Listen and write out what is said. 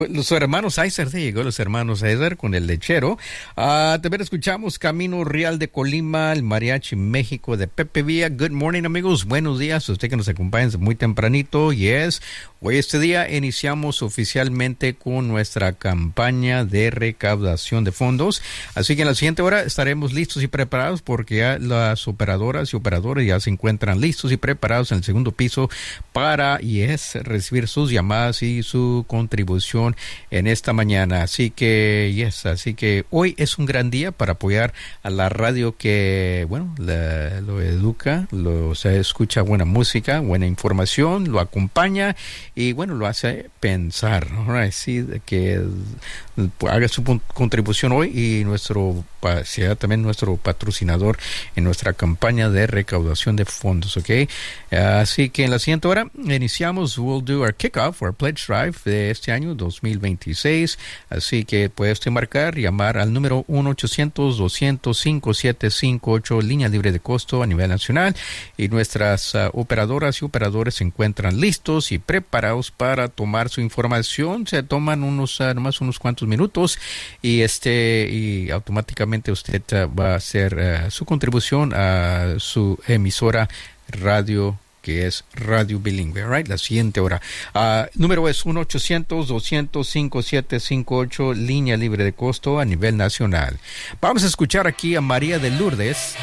Los hermanos Aizer, llegó los hermanos Aizer con el lechero. También escuchamos Camino Real de Colima, el Mariachi México de Pepe Villa. Good morning, amigos. Buenos días. Usted que nos acompaña muy tempranito. Yes. Hoy este día iniciamos oficialmente con nuestra campaña de recaudación de fondos. Así que en la siguiente hora estaremos listos y preparados porque ya las operadoras y operadores ya se encuentran listos y preparados en el segundo piso para, recibir sus llamadas y su contribución en esta mañana. Así que hoy es un gran día para apoyar a la radio que, lo educa, se escucha buena música, buena información, lo acompaña y, lo hace pensar, ¿no? Así que haga su contribución hoy y sea también nuestro patrocinador en nuestra campaña de recaudación de fondos, ¿ok? Así que en la siguiente hora iniciamos, we'll do our kickoff, our pledge drive de este año 2026, así que puede usted llamar al número 1-800-200-5758, línea libre de costo a nivel nacional, y nuestras operadoras y operadores se encuentran listos y preparados para tomar su información. Se toman nomás unos cuantos minutos y automáticamente usted va a hacer su contribución a su emisora radio, que es Radio Bilingüe, right? La siguiente hora. Número es 1-800-200-5758, línea libre de costo a nivel nacional. Vamos a escuchar aquí a María de Lourdes.